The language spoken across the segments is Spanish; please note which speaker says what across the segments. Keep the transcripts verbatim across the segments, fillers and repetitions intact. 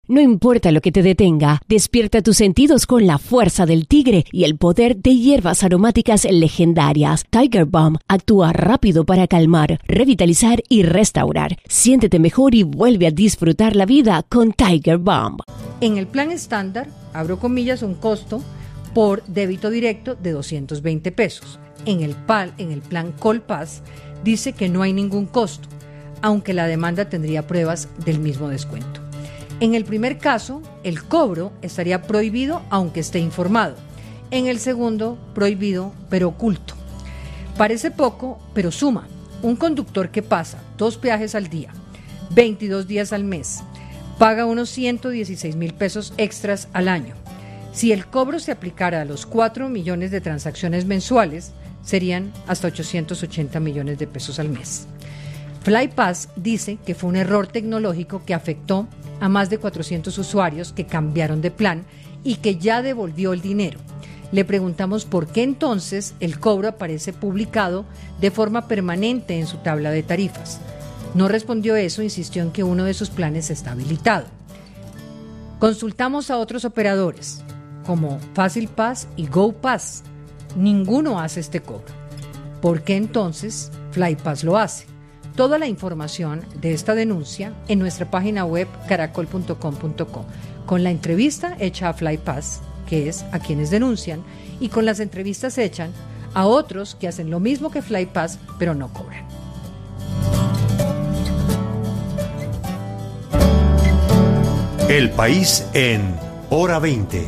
Speaker 1: No importa lo que te detenga, despierta tus sentidos con la fuerza del tigre y el poder de hierbas aromáticas legendarias. Tiger Balm actúa rápido para calmar, revitalizar y restaurar. Siéntete mejor y vuelve a disfrutar la vida con Tiger Balm.
Speaker 2: En el plan estándar, abro comillas, un costo por débito directo de doscientos veinte pesos. En el P A L, en el plan Colpass, dice que no hay ningún costo, aunque la demanda tendría pruebas del mismo descuento. En el primer caso, el cobro estaría prohibido aunque esté informado. En el segundo, prohibido pero oculto. Parece poco, pero suma. Un conductor que pasa dos peajes al día, veintidós días al mes, paga unos ciento dieciséis mil pesos extras al año. Si el cobro se aplicara a los cuatro millones de transacciones mensuales, serían hasta ochocientos ochenta millones de pesos al mes. Flypass dice que fue un error tecnológico que afectó a más de cuatrocientos usuarios que cambiaron de plan y que ya devolvió el dinero. Le preguntamos por qué entonces el cobro aparece publicado de forma permanente en su tabla de tarifas. No respondió eso, insistió en que uno de sus planes está habilitado. Consultamos a otros operadores como FácilPass y GoPass. Ninguno hace este cobro. ¿Por qué entonces Flypass lo hace? Toda la información de esta denuncia en nuestra página web caracol punto com punto co, con la entrevista hecha a Flypass, que es a quienes denuncian, y con las entrevistas hechas a otros que hacen lo mismo que Flypass, pero no cobran.
Speaker 3: El país en Hora veinte.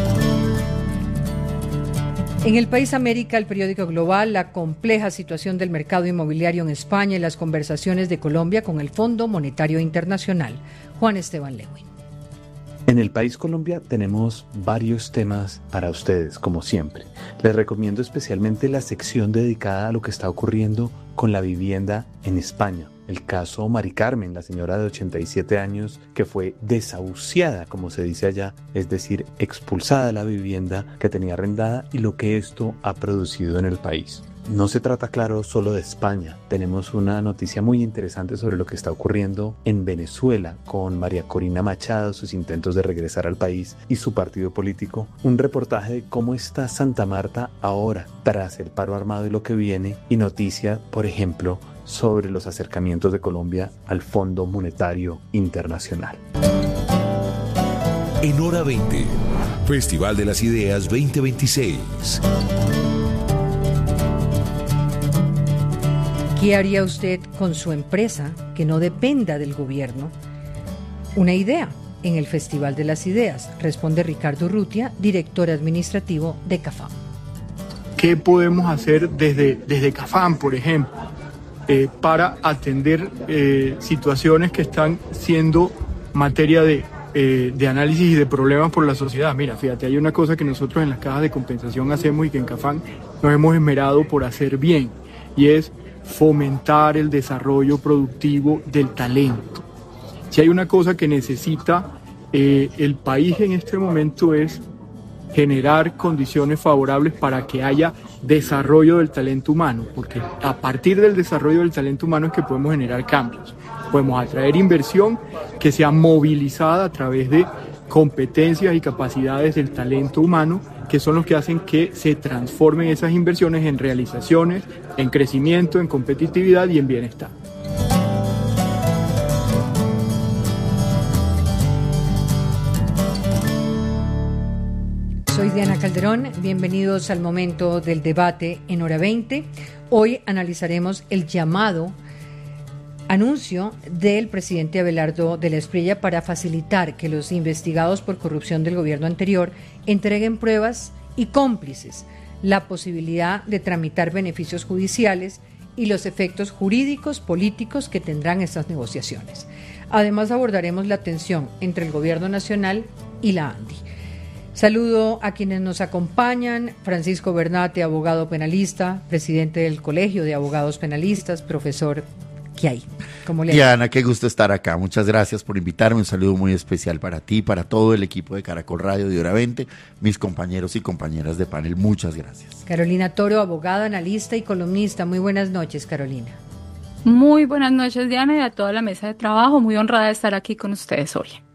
Speaker 2: En El País América, el periódico global, la compleja situación del mercado inmobiliario en España y las conversaciones de Colombia con el Fondo Monetario Internacional. Juan Esteban Lewin.
Speaker 4: En El País Colombia tenemos varios temas para ustedes, como siempre. Les recomiendo especialmente la sección dedicada a lo que está ocurriendo con la vivienda en España. El caso Mari Carmen, la señora de ochenta y siete años que fue desahuciada, como se dice allá, es decir, expulsada de la vivienda que tenía arrendada y lo que esto ha producido en el país. No se trata, claro, solo de España. Tenemos una noticia muy interesante sobre lo que está ocurriendo en Venezuela con María Corina Machado, sus intentos de regresar al país y su partido político. Un reportaje de cómo está Santa Marta ahora, tras el paro armado y lo que viene. Y noticia, por ejemplo, sobre los acercamientos de Colombia al Fondo Monetario Internacional.
Speaker 3: En Hora veinte, Festival de las Ideas veinte veintiséis.
Speaker 2: ¿Qué haría usted con su empresa que no dependa del gobierno? Una idea en el Festival de las Ideas, responde Ricardo Urrutia, director administrativo de CAFAM.
Speaker 5: ¿Qué podemos hacer desde, desde CAFAM, por ejemplo, eh, para atender eh, situaciones que están siendo materia de, eh, de análisis y de problemas por la sociedad? Mira, fíjate, hay una cosa que nosotros en las cajas de compensación hacemos y que en CAFAM nos hemos esmerado por hacer bien, y es fomentar el desarrollo productivo del talento. Si hay una cosa que necesita eh, el país en este momento es generar condiciones favorables para que haya desarrollo del talento humano, porque a partir del desarrollo del talento humano es que podemos generar cambios. Podemos atraer inversión que sea movilizada a través de competencias y capacidades del talento humano, que son los que hacen que se transformen esas inversiones en realizaciones, en crecimiento, en competitividad y en bienestar.
Speaker 2: Soy Diana Calderón, bienvenidos al momento del debate en Hora veinte. Hoy analizaremos el llamado anuncio del presidente Abelardo de la Espriella para facilitar que los investigados por corrupción del gobierno anterior entreguen pruebas y cómplices, la posibilidad de tramitar beneficios judiciales y los efectos jurídicos, políticos que tendrán estas negociaciones. Además abordaremos la tensión entre el gobierno nacional y la ANDI. Saludo a quienes nos acompañan: Francisco Bernate, abogado penalista, presidente del Colegio de Abogados Penalistas, profesor. ¿Qué hay? ¿Cómo le
Speaker 6: Diana, qué gusto estar acá. Muchas gracias por invitarme. Un saludo muy especial para ti, para todo el equipo de Caracol Radio de Hora veinte, mis compañeros y compañeras de panel. Muchas gracias.
Speaker 2: Carolina Toro, abogada, analista y columnista. Muy buenas noches, Carolina.
Speaker 7: Muy buenas noches, Diana, y a toda la mesa de trabajo. Muy honrada de estar aquí con ustedes hoy.